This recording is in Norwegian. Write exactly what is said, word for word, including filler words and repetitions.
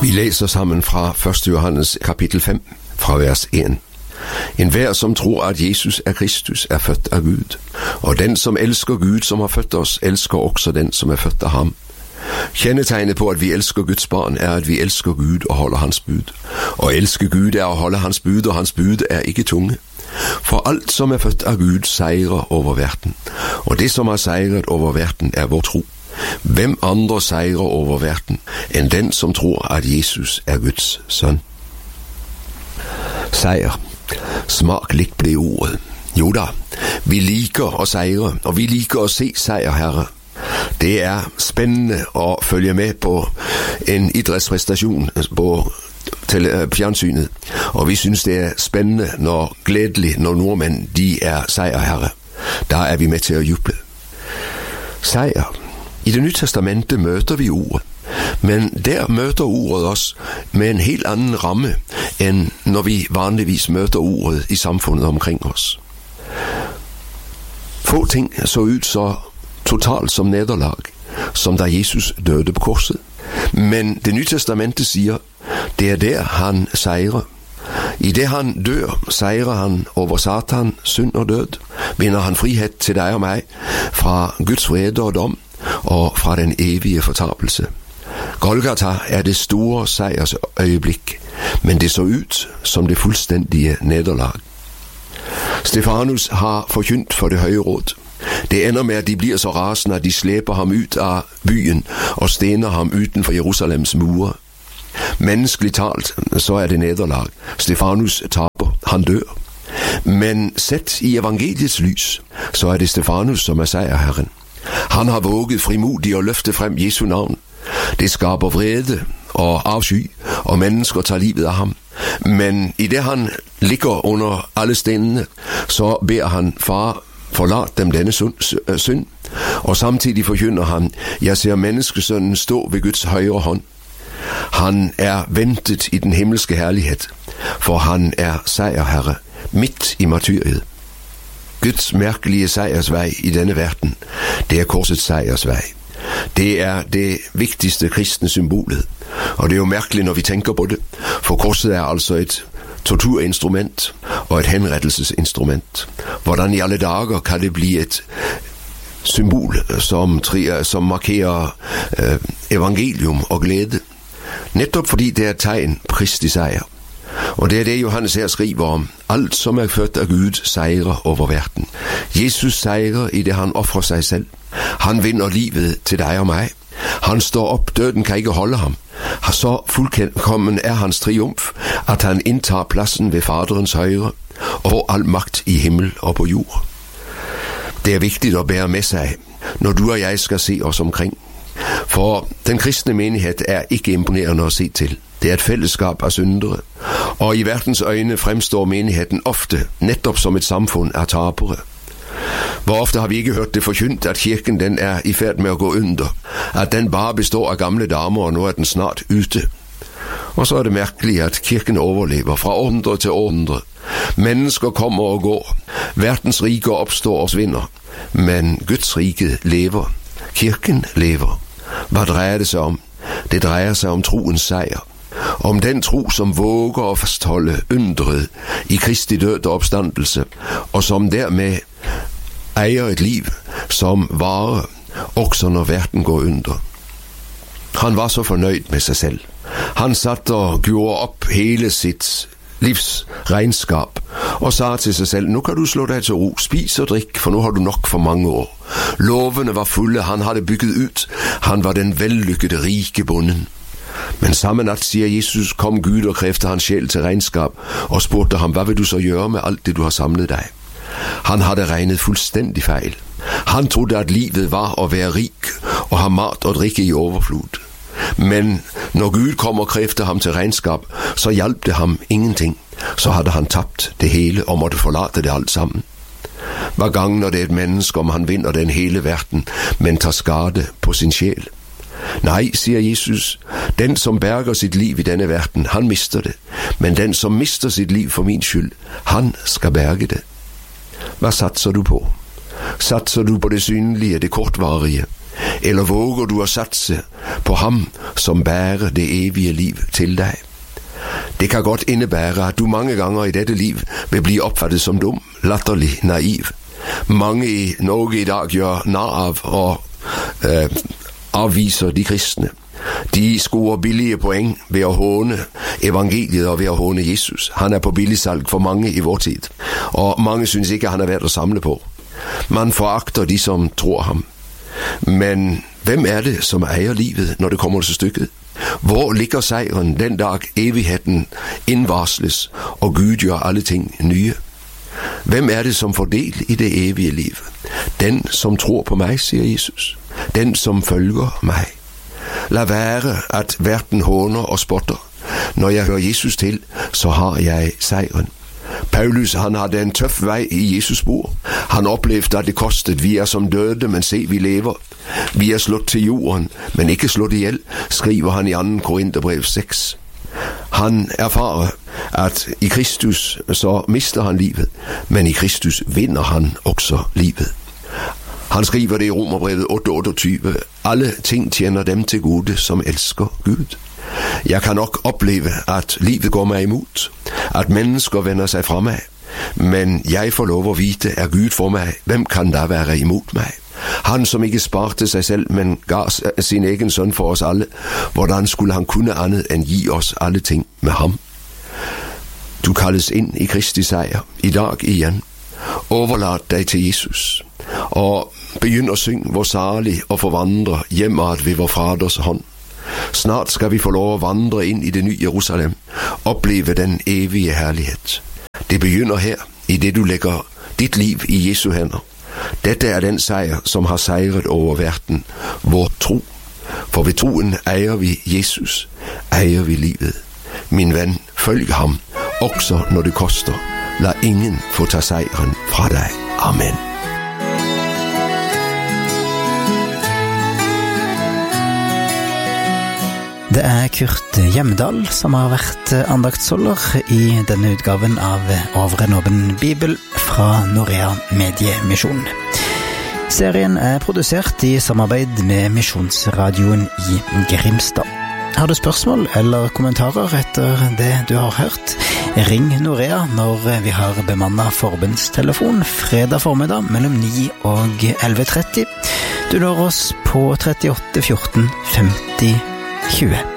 Vi læser sammen fra første Johannes kapitel fem, fra vers en. En hver som tror at Jesus er Kristus, er født av Gud. Og den som elsker Gud som har født oss, elsker også den som er født av ham. Kjennetegnet på at vi elsker Guds barn er at vi elsker Gud og holder hans bud. Å elske Gud er å holde hans bud, og hans bud er ikke tunge. For alt som er født av Gud seirer over verden, og det som har seiret over verden er vår tro. Hvem andre seirer over verden enn den som tror at Jesus er Guds sønn? Seier. Smakelig blir ordet. Jo da, vi liker å seire, og vi liker å se seier, Herre. Det er spennende å følge med på en idrettsprestasjon på til fjernsynet, og vi synes det er spennende når gledelig når nordmenn de er seierherre. Da er vi med til å juble. Seier. I Det nye testamentet møter vi ordet, men der møter ordet oss med en helt annen ramme enn når vi vanligvis møter ordet i samfunnet omkring oss. Få ting så ut så totalt som nederlag, som da Jesus døde på korset. Men Det nye testamentet sier, det er der han seirer. I det han dør, seirer han over Satan, synd og død. Vinner han frihet til deg og meg fra Guds vrede og dom, og fra den evige fortapelse. Golgata er det store seiersøyeblikk, men det så ut som det fullstendige nederlag. Stefanus har forkynt for det høye råd. Det ender med at de blir så rasende at de sleper ham ut av byen og stener ham utenfor Jerusalems mure. Menneskelig talt så er det nederlag. Stefanus taper, han dør. Men sett i evangeliets lys, så er det Stefanus som er seierherren. Han har våget frimodig å løfte frem Jesu navn. Det skaper vrede og avsky, og mennesker tar livet av ham. Men i det han ligger under alle stenene, så ber han far, forlat dem denne synd, og samtidig forkynner han, jeg ser menneskesønnen stå ved Guds højre hånd. Han er ventet i den himmelske herlighet, for han er seierherre, midt i martyriet. Guds merkelige seiersvei i denne verden, det er korsets seiersvei. Det er det viktigste kristne symbolet, og det er jo merkelig når vi tenker på det, for korset er altså et torturinstrument og et henrettelsesinstrument. Hvordan i alle dager kan det bli et symbol som, som markerer eh, evangelium og glede? Nettopp fordi det er et tegn på Kristi seier. Og det er det Johannes her skriver om. Alt som er født av Gud seirer over verden. Jesus seirer i det han offrer seg selv. Han vinner livet til deg og meg. Han står opp, døden kan ikke holde ham. Så fullkommen er hans triumf at han inntar plassen ved Faderens høyre og får all makt i himmel og på jord. Det er viktig å bære med seg når du og jeg skal se oss omkring. For den kristne menighet er ikke imponerende å se til. Det er et fellesskap av syndere, og i verdens øyne fremstår menigheten ofte nettopp som et samfunn av tapere. Hvor ofte har vi ikke hørt det forkynt at kirken den er i ferd med å gå under, at den bare består av gamle damer, og nå er den snart ute. Og så er det merkelig at kirken overlever fra århundre til århundre. Mennesker kommer og går, verdens rike oppstår og svinner, men Guds rike lever, kirken lever. Hva dreier det seg om? Det dreier seg om troens seier. Om den tro som våger å fastholde undret i Kristi død og oppstandelse, og som dermed eier et liv som varer også når verden går under. Han var så fornøyd med seg selv. Han satt og gjorde opp hele sitt livs regnskap og sa til seg selv, nå kan du slå deg til ro, spis og drikk, for nå har du nok for mange år. Lovene var fulle, han hadde bygget ut, han var den vellykkede rike bonden. Men samme natt, sier Jesus, kom Gud og krevde hans sjel til regnskap og spurte ham, hva vil du så gjøre med alt det du har samlet deg? Han hadde regnet fullstendig feil. Han trodde at livet var å være rik og ha mat og drikke i overflod. Men når Gud kom og krevde ham til regnskap, så hjalp det ham ingenting. Så hadde han tapt det hele og måtte forlate det alt sammen. Hva gagner det et menneske om han vinner den hele verden, men tar skade på sin sjel? Nei, sier Jesus, den som berger sitt liv i denne verden, han mister det. Men den som mister sitt liv for min skyld, han skal berge det. Hva satser du på? Satser du på det synlige, det kortvarige, eller våger du å satse på ham som bærer det evige liv til deg? Det kan godt innebære at du mange ganger i dette liv vil bli oppfattet som dum, latterlig, naiv. Mange i Norge i dag gjør narr av og eh, avviser de kristne. De scorer billige poeng ved å håne evangeliet og ved å håne Jesus. Han er på billigsalg for mange i vår tid, og mange synes ikke han er verdt å samle på. Man forakter de som tror ham. Men hvem er det som eier livet når det kommer til stykket? Hvor ligger sejren den dag evigheten innvarsles og Gud gjør alle ting nye? Hvem er det som får del i det evige liv? Den som tror på meg, sier Jesus. Den som følger meg. La være at verden håner og spotter. Når jeg hører Jesus til, så har jeg sejren. Paulus, han hadde en tøff vei i Jesus spor. Han opplevde at det kostet. Vi er som døde, men se, vi lever. Vi er slått til jorden, men ikke slått ihjel, skriver han i anden Korinterbrev seks. Han erfarer at i Kristus så mister han livet, men i Kristus vinner han også livet. Han skriver det i Romerbrevet åtte otteogtyve. Alle ting tjener dem til gode som elsker Gud. Jeg kan nok oppleve at livet går meg imot, at mennesker vender seg fra meg, men jeg får lov å vite, er Gud for meg, hvem kan da være imot meg? Han som ikke sparte seg selv, men ga sin egen sønn for oss alle, hvordan skulle han kunne annet enn gi oss alle ting med ham? Du kalles inn i Kristi seier, i dag igjen. Overlat deg til Jesus, og begynn å synge hvor salig og forvandre hjemad ved vår Faders hånd. Snart skal vi få lov å vandre inn i det nye Jerusalem, oppleve den evige herlighet. Det begynner her, i det du legger ditt liv i Jesu hender. Dette er den seier som har seiret over verden, vår tro. For ved troen eier vi Jesus, eier vi livet. Min venn, følg ham, også når det koster. La ingen få ta seieren fra deg. Amen. Det er Kurt Hjemdal som har vært andaktsholder i denne utgaven av Over en åpen bibel fra Norea Mediemisjon. Serien er produsert i samarbeid med Misjonsradioen i Grimstad. Har du spørsmål eller kommentarer etter det du har hørt? Ring Norea når vi har bemannet forbundstelefon fredag formiddag mellom ni og elleve tretti. Du når oss på trettiåtte fjorten femti tjue.